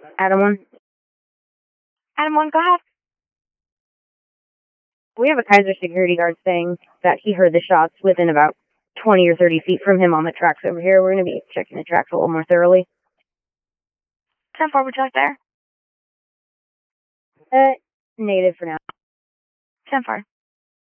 Adam 1. Adam 1, go ahead. We have a Kaiser security guard saying that he heard the shots within about 20 or 30 feet from him on the tracks over here. We're going to be checking the tracks a little more thoroughly. 10-4, would you like there? Native for now. 10-4.